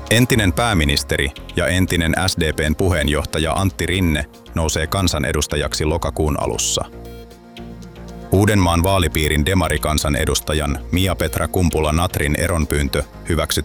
Entinen pääministeri ja entinen SDP:n puheenjohtaja Antti Rinne nousee kansanedustajaksi lokakuun alussa. Uudenmaan vaalipiirin demarikansanedustajan Mia-Petra Kumpula-Natrin eronpyyntö hyväksyttiin